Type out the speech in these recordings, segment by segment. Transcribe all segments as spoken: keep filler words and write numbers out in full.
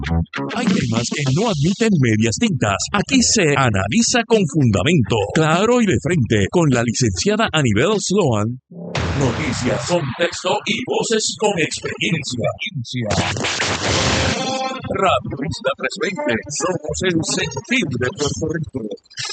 Hay temas que no admiten medias tintas. Aquí se analiza con fundamento, claro y de frente, con la licenciada Anibel Sloan. Noticias, contexto y voces con experiencia. Radio Isla trescientos veinte, somos el sentir de Puerto Rico.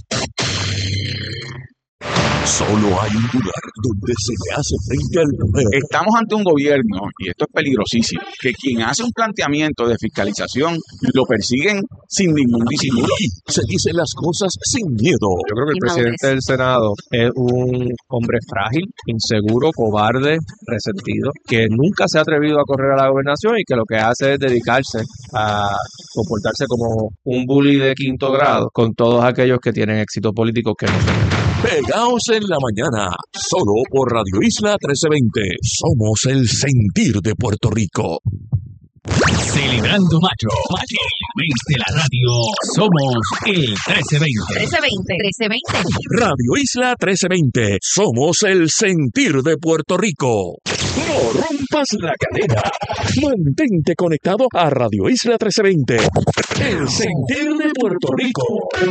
Solo hay un lugar donde se le hace frente al poder. Estamos ante un gobierno, y esto es peligrosísimo, que quien hace un planteamiento de fiscalización lo persiguen sin ningún disimulo. Y se dicen las cosas sin miedo. Yo creo que el presidente del Senado es un hombre frágil, inseguro, cobarde, resentido, que nunca se ha atrevido a correr a la gobernación y que lo que hace es dedicarse a comportarse como un bully de quinto grado con todos aquellos que tienen éxito político que no son. Pegaos en la mañana, solo por Radio Isla trece veinte. Somos el sentir de Puerto Rico. Celebrando Macho, Macho, desde la radio, somos el trece veinte. trece veinte, trece veinte. Radio Isla trece veinte, somos el sentir de Puerto Rico. No rompas la cadena. Mantente conectado a Radio Isla trece veinte, el sentir de Puerto Rico.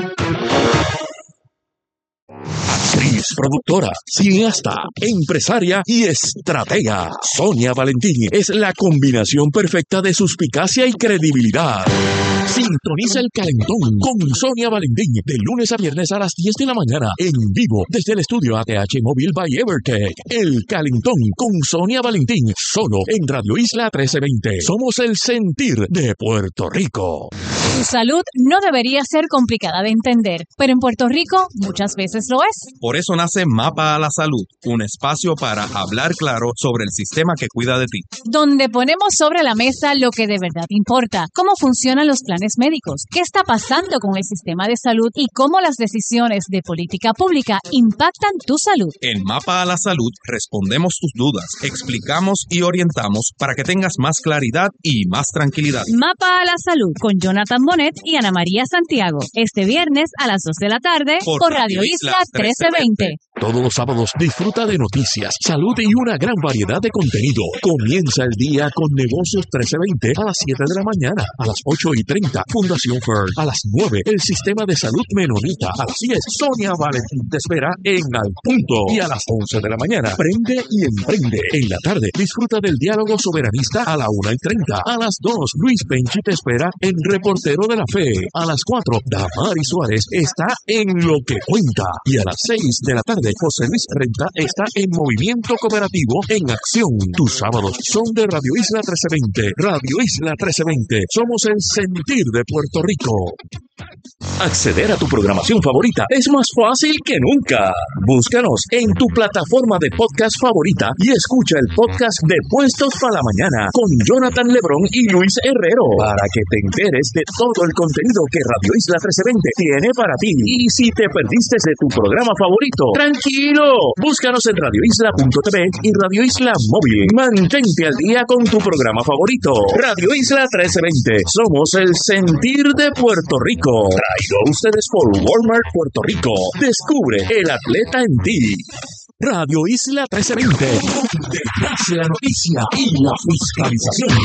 Actriz, productora, cineasta, empresaria y estratega. Sonia Valentín es la combinación perfecta de suspicacia y credibilidad. Sintoniza el Calentón con Sonia Valentín de lunes a viernes a las diez de la mañana en vivo desde el estudio A T H Móvil by Evertech. El Calentón con Sonia Valentín solo en Radio Isla trece veinte. Somos el sentir de Puerto Rico. Tu salud no debería ser complicada de entender, pero en Puerto Rico muchas veces lo es. Por eso nace Mapa a la Salud, un espacio para hablar claro sobre el sistema que cuida de ti. Donde ponemos sobre la mesa lo que de verdad importa, cómo funcionan los planes médicos, qué está pasando con el sistema de salud y cómo las decisiones de política pública impactan tu salud. En Mapa a la Salud respondemos tus dudas, explicamos y orientamos para que tengas más claridad y más tranquilidad. Mapa a la Salud con Jonathan Bonet y Ana María Santiago. Este viernes a las dos de la tarde por, por Radio Isla trece veinte. Todos los sábados disfruta de noticias, salud y una gran variedad de contenido. Comienza el día con Negocios trece veinte a las siete de la mañana. A las ocho y treinta, Fundación Fern. A las nueve, el Sistema de Salud Menonita. A las diez, Sonia Valentín te espera en Al Punto. Y a las once de la mañana, Prende y Emprende. En la tarde, disfruta del diálogo soberanista a la una y treinta. A las dos, Luis Penchi te espera en Reportero de la Fe. A las cuatro, Damari Suárez está en Lo que Cuenta. Y a las seis de la tarde, José Luis Renta está en Movimiento Cooperativo en Acción. Tus sábados son de Radio Isla trece veinte. Radio Isla trece veinte. Somos el sentir de Puerto Rico. Acceder a tu programación favorita es más fácil que nunca. Búscanos en tu plataforma de podcast favorita y escucha el podcast de Puestos para la Mañana con Jonathan Lebrón y Luis Herrero para que te enteres de todo el contenido que Radio Isla trece veinte tiene para ti. Y si te perdiste de tu programa favorito, tranquilo, búscanos en radio isla punto t v y Radio Isla Móvil. Mantente al día con tu programa favorito. Radio Isla trece veinte, somos el sentir de Puerto Rico. Traído a ustedes por Walmart Puerto Rico. Descubre el atleta en ti. Radio Isla trece veinte, donde nace la noticia y la fiscalización.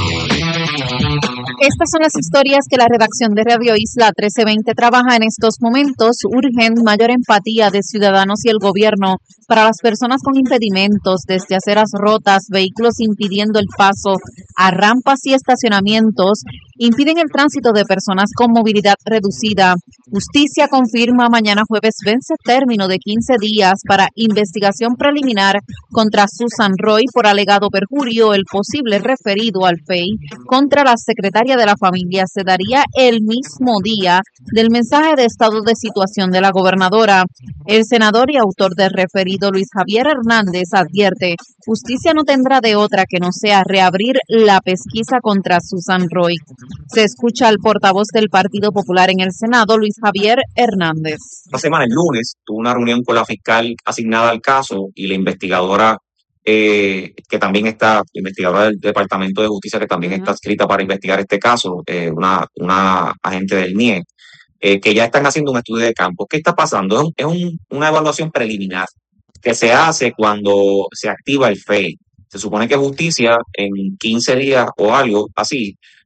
Estas son las historias que la redacción de Radio Isla trece veinte trabaja en estos momentos. Urgen mayor empatía de ciudadanos y el gobierno para las personas con impedimentos, desde aceras rotas, vehículos impidiendo el paso a rampas y estacionamientos, impiden el tránsito de personas con movilidad reducida. Justicia confirma mañana jueves vence término de quince días para investigación preliminar contra Susan Roy por alegado perjurio. El posible referido al F E I contra la secretaria de la familia se daría el mismo día del mensaje de estado de situación de la gobernadora. El senador y autor del referido, Luis Javier Hernández, advierte: justicia no tendrá de otra que no sea reabrir la pesquisa contra Susan Roy. Se escucha al portavoz del Partido Popular en el Senado, Luis Javier Hernández. Esta semana, el lunes, tuve una reunión con la fiscal asignada al caso y la investigadora, eh, que también está, la investigadora del Departamento de Justicia, que también uh-huh. está adscrita para investigar este caso, eh, una, una agente del N I E, eh, que ya están haciendo un estudio de campo. ¿Qué está pasando? Es, un, es un, una evaluación preliminar que se hace cuando se activa el F E I. Se supone que justicia en quince días o algo así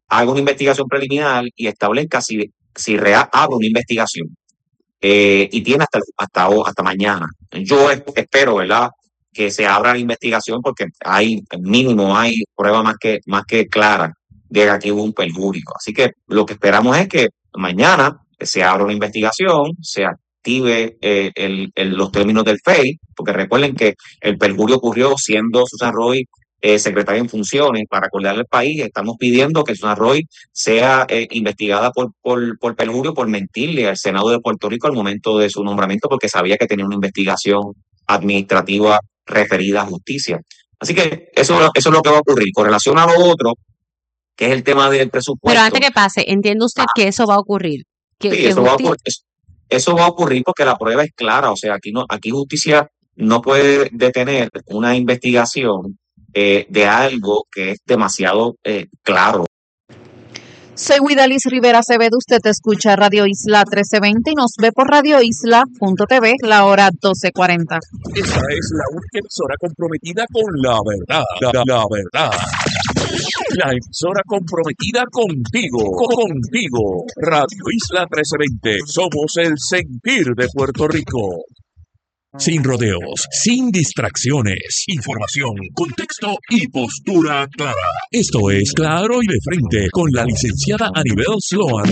haga una investigación preliminar y establezca si, si real, abre una investigación. Eh, y tiene hasta, hasta, hasta mañana. Yo espero, ¿verdad?, que se abra la investigación porque hay, mínimo, hay prueba más que, más que clara de que aquí hubo un perjurio. Así que lo que esperamos es que mañana se abra una investigación, se active eh, el, el, los términos del F E I, porque recuerden que el perjurio ocurrió siendo Susan Roy eh, secretaria en funciones. Para acordarle al país, estamos pidiendo que Susan Roy sea eh, investigada por, por, por perjurio, por mentirle al Senado de Puerto Rico al momento de su nombramiento, porque sabía que tenía una investigación administrativa referida a justicia. Así que eso, eso es lo que va a ocurrir. Con relación a lo otro, que es el tema del presupuesto. Pero antes que pase, ¿entiende usted ah, que eso va a ocurrir? Que, sí, que eso, va a ocurrir, eso va a ocurrir porque la prueba es clara. O sea, aquí, no, aquí justicia no puede detener una investigación eh, de algo que es demasiado eh, claro. Soy Widalis Rivera Acevedo, usted escucha Radio Isla trece veinte y nos ve por radio isla punto t v, la hora doce cuarenta. Esta es la única emisora comprometida con la verdad, la, la verdad. La emisora comprometida contigo, contigo. Radio Isla trece veinte, somos el sentir de Puerto Rico. Sin rodeos, sin distracciones, información, contexto y postura clara. Esto es Claro y de Frente con la licenciada Anibel Sloan.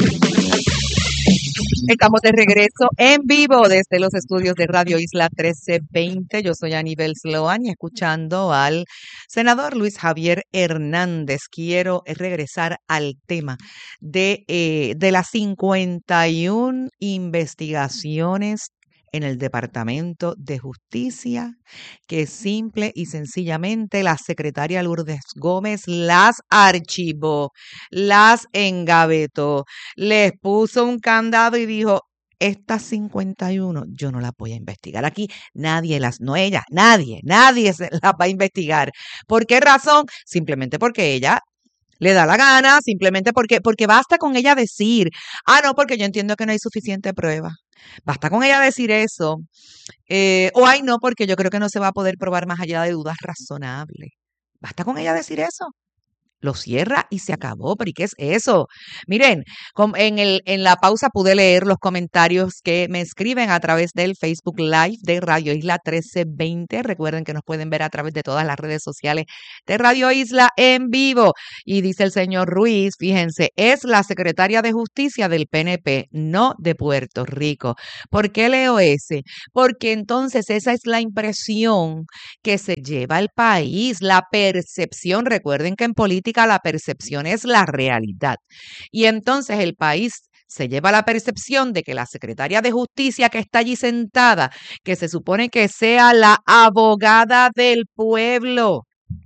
Estamos de regreso en vivo desde los estudios de Radio Isla trece veinte. Yo soy Anibel Sloan y escuchando al senador Luis Javier Hernández. Quiero regresar al tema de, eh, de las cincuenta y una investigaciones en el Departamento de Justicia, que simple y sencillamente la secretaria Lourdes Gómez las archivó, las engavetó, les puso un candado y dijo, estas cincuenta y uno yo no las voy a investigar. Aquí nadie las, no ella, nadie, nadie se las va a investigar. ¿Por qué razón? Simplemente porque ella le da la gana, simplemente porque, porque basta con ella decir, ah, no, porque yo entiendo que no hay suficiente prueba. Basta con ella decir eso. Eh, o ay, no, porque yo creo que no se va a poder probar más allá de dudas razonables. Basta con ella decir eso. Lo cierra y se acabó. ¿Pero y qué es eso? Miren, en, el, en la pausa pude leer los comentarios que me escriben a través del Facebook Live de Radio Isla trece veinte. Recuerden que nos pueden ver a través de todas las redes sociales de Radio Isla en vivo. Y dice el señor Ruiz, fíjense, es la secretaria de Justicia del P N P, no de Puerto Rico. ¿Por qué leo ese? Porque entonces esa es la impresión que se lleva el país, la percepción. Recuerden que en política la percepción es la realidad. Y entonces el país se lleva la percepción de que la secretaria de Justicia que está allí sentada, que se supone que sea la abogada del pueblo,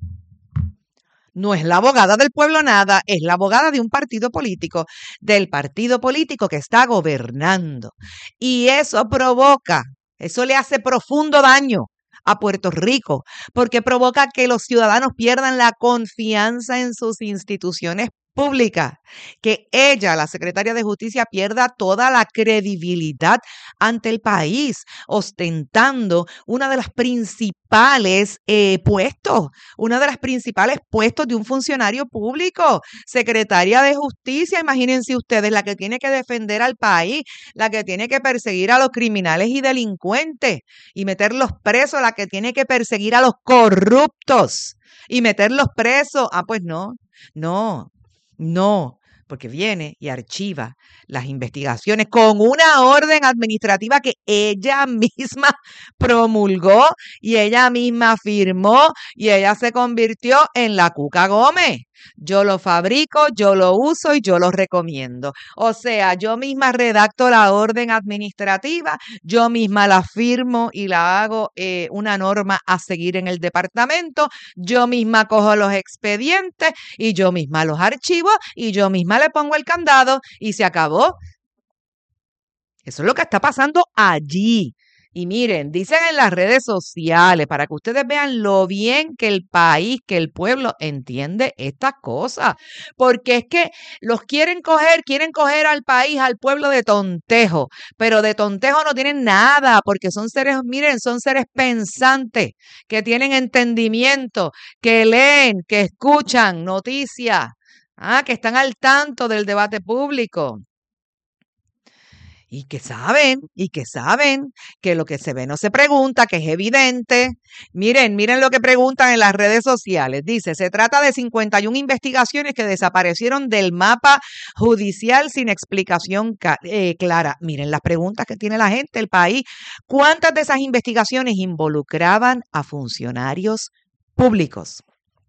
no es la abogada del pueblo nada, es la abogada de un partido político, del partido político que está gobernando. Y eso provoca, eso le hace profundo daño a Puerto Rico, porque provoca que los ciudadanos pierdan la confianza en sus instituciones públicas, que ella, la secretaria de Justicia, pierda toda la credibilidad ante el país, ostentando una de las principales eh, puestos, una de las principales puestos de un funcionario público, secretaria de Justicia. Imagínense ustedes, la que tiene que defender al país, la que tiene que perseguir a los criminales y delincuentes y meterlos presos, la que tiene que perseguir a los corruptos y meterlos presos. Ah, pues no, no. No, porque viene y archiva las investigaciones con una orden administrativa que ella misma promulgó y ella misma firmó y ella se convirtió en la Cuca Gómez. Yo lo fabrico, yo lo uso y yo lo recomiendo. O sea, yo misma redacto la orden administrativa, yo misma la firmo y la hago eh, una norma a seguir en el departamento, yo misma cojo los expedientes y yo misma los archivo y yo misma le pongo el candado y se acabó. Eso es lo que está pasando allí. Y miren, dicen en las redes sociales, para que ustedes vean lo bien que el país, que el pueblo entiende estas cosas, porque es que los quieren coger, quieren coger al país, al pueblo de tontejo, pero de tontejo no tienen nada, porque son seres, miren, son seres pensantes, que tienen entendimiento, que leen, que escuchan noticias. Ah, que están al tanto del debate público. Y que saben, y que saben que lo que se ve no se pregunta, que es evidente. Miren, miren lo que preguntan en las redes sociales. Dice, se trata de cincuenta y una investigaciones que desaparecieron del mapa judicial sin explicación ca- eh, clara. Miren las preguntas que tiene la gente, el país. ¿Cuántas de esas investigaciones involucraban a funcionarios públicos?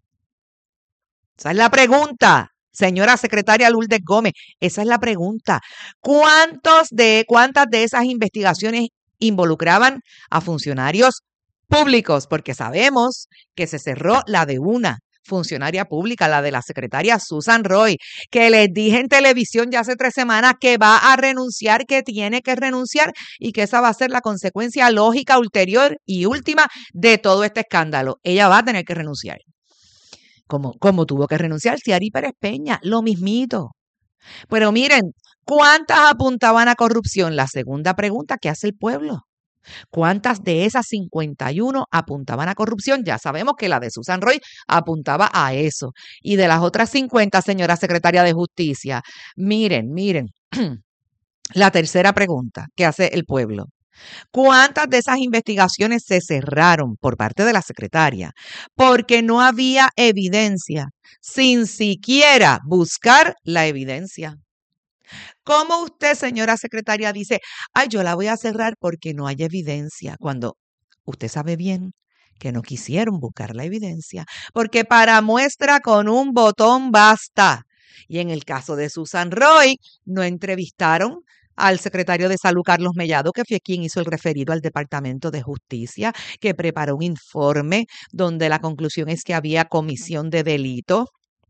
Esa es la pregunta. Señora secretaria Lourdes Gómez, esa es la pregunta. ¿Cuántos de, ¿Cuántas de esas investigaciones involucraban a funcionarios públicos? Porque sabemos que se cerró la de una funcionaria pública, la de la secretaria Susan Roy, que les dije en televisión ya hace tres semanas que va a renunciar, que tiene que renunciar y que esa va a ser la consecuencia lógica, ulterior y última de todo este escándalo. Ella va a tener que renunciar. Como, como tuvo que renunciar Ciari Pérez Peña, lo mismito. Pero miren, ¿cuántas apuntaban a corrupción? La segunda pregunta que hace el pueblo. ¿Cuántas de esas cincuenta y uno apuntaban a corrupción? Ya sabemos que la de Susan Roy apuntaba a eso. Y de las otras cincuenta, señora secretaria de Justicia, miren, miren, la tercera pregunta que hace el pueblo. ¿Cuántas de esas investigaciones se cerraron por parte de la secretaria? Porque no había evidencia, sin siquiera buscar la evidencia. ¿Cómo usted, señora secretaria, dice, ay, yo la voy a cerrar porque no hay evidencia? Cuando usted sabe bien que no quisieron buscar la evidencia, porque para muestra con un botón basta. Y en el caso de Susan Roy, no entrevistaron al secretario de Salud, Carlos Mellado, que fue quien hizo el referido al Departamento de Justicia, que preparó un informe donde la conclusión es que había comisión de delito.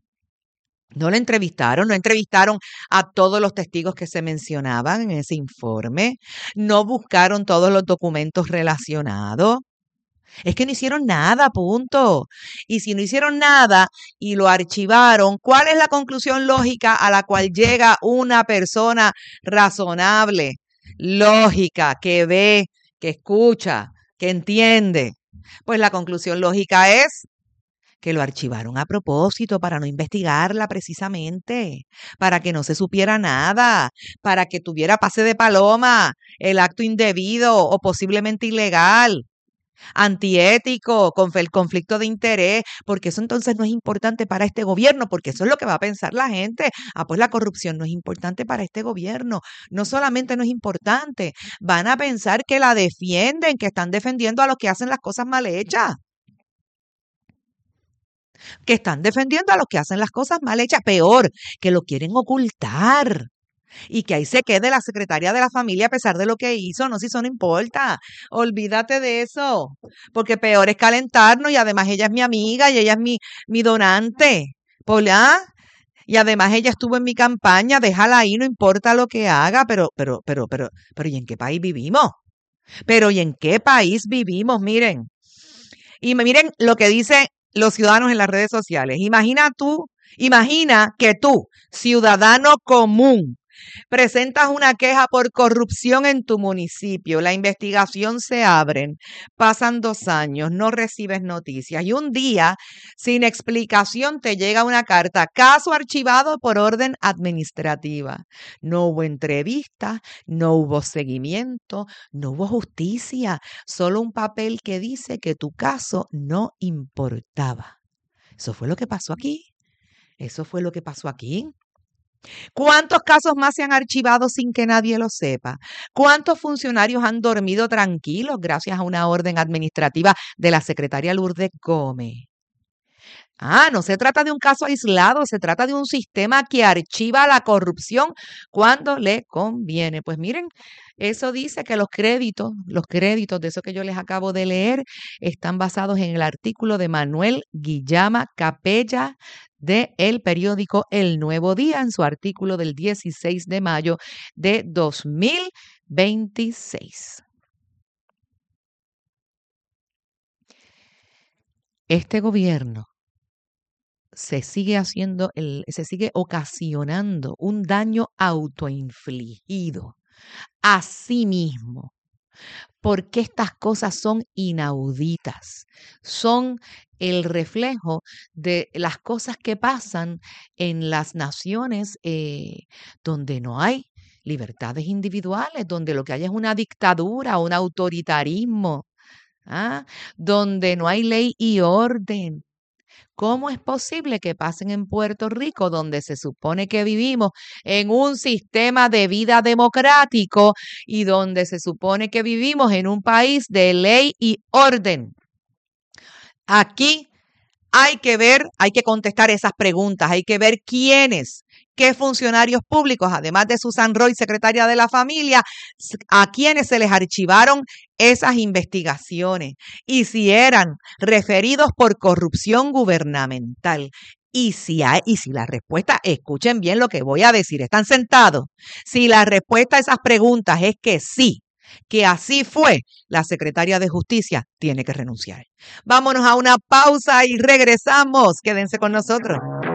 No lo entrevistaron, no entrevistaron a todos los testigos que se mencionaban en ese informe, no buscaron todos los documentos relacionados. Es que no hicieron nada, punto. Y si no hicieron nada y lo archivaron, ¿cuál es la conclusión lógica a la cual llega una persona razonable, lógica, que ve, que escucha, que entiende? Pues la conclusión lógica es que lo archivaron a propósito para no investigarla precisamente, para que no se supiera nada, para que tuviera pase de paloma el acto indebido o posiblemente ilegal, antiético, con el conflicto de interés, porque eso entonces no es importante para este gobierno, porque eso es lo que va a pensar la gente. Ah, pues la corrupción no es importante para este gobierno. No solamente no es importante, van a pensar que la defienden, que están defendiendo a los que hacen las cosas mal hechas. Que están defendiendo a los que hacen las cosas mal hechas, peor, que lo quieren ocultar. Y que ahí se quede la secretaria de la familia a pesar de lo que hizo, no, si eso no importa, olvídate de eso, porque peor es calentarnos y además ella es mi amiga y ella es mi, mi donante, ¿Pola? Y además ella estuvo en mi campaña, déjala ahí, no importa lo que haga, pero, pero, pero, pero, pero, ¿y en qué país vivimos? Pero, ¿y en qué país vivimos? Miren, y miren lo que dicen los ciudadanos en las redes sociales. Imagina tú, imagina que tú, ciudadano común, presentas una queja por corrupción en tu municipio, la investigación se abre, pasan dos años, no recibes noticias y un día, sin explicación, te llega una carta, caso archivado por orden administrativa. No hubo entrevista, no hubo seguimiento, no hubo justicia, solo un papel que dice que tu caso no importaba. Eso fue lo que pasó aquí. Eso fue lo que pasó aquí. ¿Cuántos casos más se han archivado sin que nadie lo sepa? ¿Cuántos funcionarios han dormido tranquilos gracias a una orden administrativa de la secretaria Lourdes Gómez? Ah, no se trata de un caso aislado, se trata de un sistema que archiva la corrupción cuando le conviene. Pues miren, eso dice que los créditos, los créditos de eso que yo les acabo de leer, están basados en el artículo de Manuel Guillama Capella de el periódico El Nuevo Día, en su artículo del dieciséis de mayo de dos mil veintiséis. Este gobierno se sigue haciendo, el, se sigue ocasionando un daño autoinfligido a sí mismo porque estas cosas son inauditas, son el reflejo de las cosas que pasan en las naciones eh, donde no hay libertades individuales, donde lo que hay es una dictadura, un autoritarismo, ¿ah? Donde no hay ley y orden. ¿Cómo es posible que pasen en Puerto Rico, donde se supone que vivimos en un sistema de vida democrático y donde se supone que vivimos en un país de ley y orden? Aquí hay que ver, hay que contestar esas preguntas, hay que ver quiénes, qué funcionarios públicos, además de Susan Roy, secretaria de la Familia, a quienes se les archivaron esas investigaciones y si eran referidos por corrupción gubernamental. Y si hay, y si la respuesta, escuchen bien lo que voy a decir, están sentados. Si la respuesta a esas preguntas es que sí, que así fue, la secretaria de Justicia tiene que renunciar. Vámonos a una pausa y regresamos. Quédense con nosotros.